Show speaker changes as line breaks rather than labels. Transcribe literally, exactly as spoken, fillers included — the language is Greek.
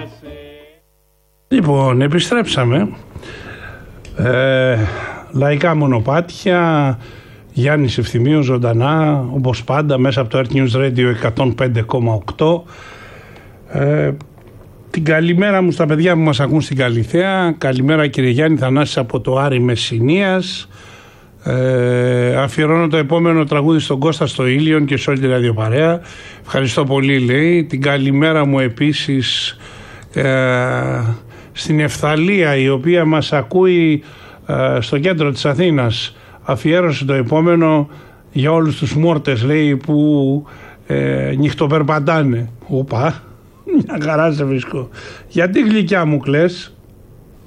Λοιπόν, επιστρέψαμε. Ε, λαϊκά μονοπάτια, Γιάννης Ευθυμίου ζωντανά, όπως πάντα, μέσα από το Earth News Radio εκατόν πέντε κόμμα οκτώ. Ε, την καλημέρα μου στα παιδιά που μας ακούν στην Καλιθέα. Καλημέρα κύριε Γιάννη, Θανάσης από το Άρη Μεσσηνίας. Ε, αφιερώνω το επόμενο τραγούδι στον Κώστα στο Ήλιον και σε όλη τη ραδιοπαρέα. Ευχαριστώ πολύ, λέει. Την καλημέρα μου επίσης ε, στην Ευθαλία, η οποία μας ακούει ε, στο κέντρο της Αθήνας. Αφιέρωσε το επόμενο για όλους τους μόρτες, λέει, που ε, νυχτοπερπατάνε. Οπα, μια χαρά σε βρίσκω. Γιατί γλυκιά μου κλαις?